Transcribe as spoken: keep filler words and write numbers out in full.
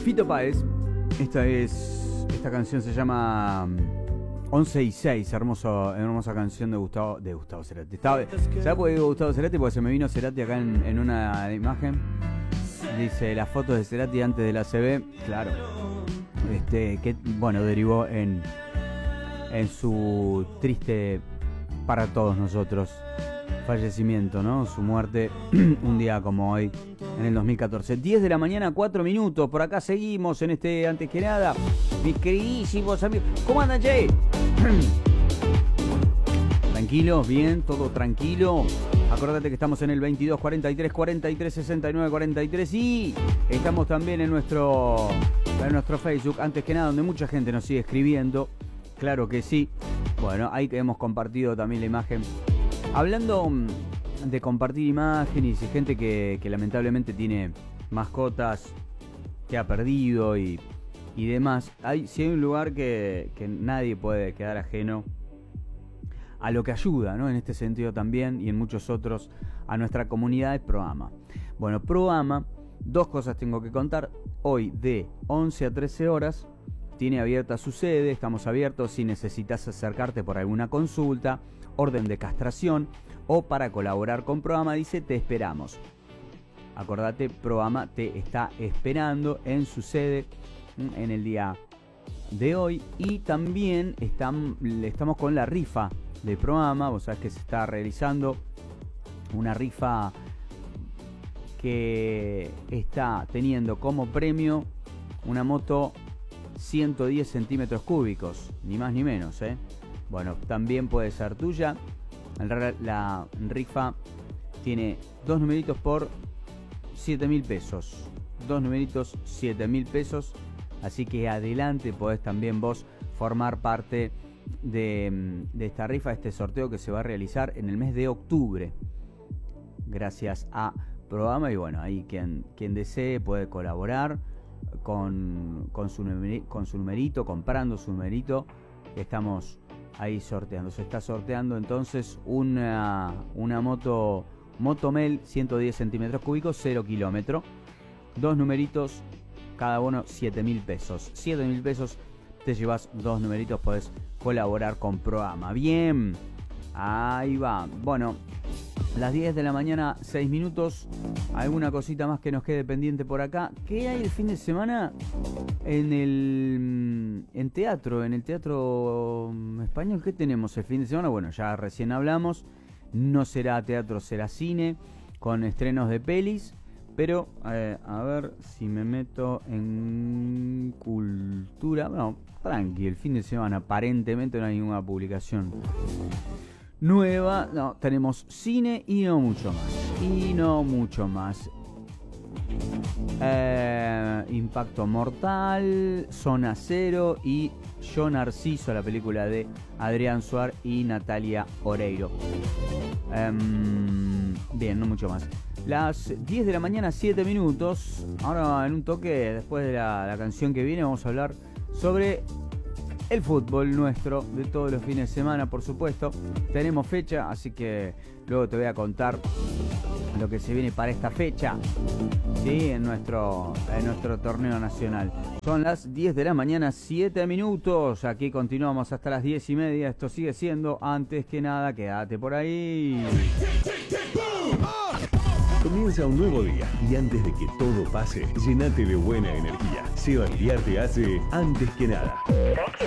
Fito Páez. Esta es. Esta canción se llama once y seis. Hermoso, hermosa canción de Gustavo. De Gustavo Cerati. ¿Sabes por qué digo Gustavo Cerati? Porque se me vino Cerati acá en, en una imagen. Dice las fotos de Cerati antes de la A C B. Claro. Este. Que bueno, derivó en. En su triste para todos nosotros fallecimiento, ¿no? Su muerte un día como hoy, en el dos mil catorce. diez de la mañana, cuatro minutos. Por acá seguimos en este Antes que Nada. Mis queridísimos amigos. ¿Cómo andan, Jay? Tranquilos, bien, todo tranquilo. Acordate que estamos en el veintidós cuarenta y tres cuarenta y tres sesenta y nueve cuarenta y tres y estamos también en nuestro, en nuestro Facebook, Antes que Nada, donde mucha gente nos sigue escribiendo. Claro que sí. Bueno, ahí hemos compartido también la imagen. Hablando de compartir imágenes y gente que, que lamentablemente tiene mascotas que ha perdido y, y demás, hay, sí hay un lugar que, que nadie puede quedar ajeno a lo que ayuda, ¿no? En este sentido también y en muchos otros a nuestra comunidad, es Proama. Bueno, Proama, dos cosas tengo que contar. Hoy de once a trece horas tiene abierta su sede, estamos abiertos si necesitas acercarte por alguna consulta, orden de castración o para colaborar con Proama, dice, te esperamos. Acordate, Proama te está esperando en su sede en el día de hoy. Y también están, estamos con la rifa de Proama. Vos sabés que se está realizando una rifa que está teniendo como premio una moto ciento diez centímetros cúbicos, ni más ni menos, ¿eh? Bueno, también puede ser tuya. La rifa tiene dos numeritos por siete mil pesos. Dos numeritos, siete mil pesos. Así que adelante, podés también vos formar parte de, de esta rifa, este sorteo que se va a realizar en el mes de octubre. Gracias a Proama. Y bueno, ahí quien, quien desee puede colaborar con, con, su numerito, con su numerito, comprando su numerito. Estamos ahí sorteando. Se está sorteando entonces una, una moto Motomel ciento diez centímetros cúbicos, cero kilómetro. Dos numeritos, cada uno siete mil pesos. siete mil pesos, te llevas dos numeritos, podés colaborar con Proama. Bien, ahí va. Bueno, las diez de la mañana, seis minutos. ¿Alguna cosita más que nos quede pendiente por acá? ¿Qué hay el fin de semana en el en teatro? En el teatro español, ¿qué tenemos el fin de semana? Bueno, ya recién hablamos. No será teatro, será cine, con estrenos de pelis. Pero, eh, a ver si me meto en cultura. Bueno, tranqui, el fin de semana aparentemente no hay ninguna publicación nueva. No, tenemos cine y no mucho más. Y no mucho más. Eh, Impacto Mortal, Zona Cero y Yo Narciso, la película de Adrián Suar y Natalia Oreiro. Eh, bien, no mucho más. Las diez de la mañana, siete minutos. Ahora en un toque, después de la, la canción que viene, vamos a hablar sobre el fútbol nuestro de todos los fines de semana, por supuesto. Tenemos fecha, así que luego te voy a contar lo que se viene para esta fecha, ¿sí? En nuestro, en nuestro torneo nacional. Son las diez de la mañana, siete minutos. Aquí continuamos hasta las diez y media. Esto sigue siendo Antes que Nada. Quédate por ahí. Comienza un nuevo día y antes de que todo pase, llenate de buena energía. Seba Iriarte hace Antes que Nada.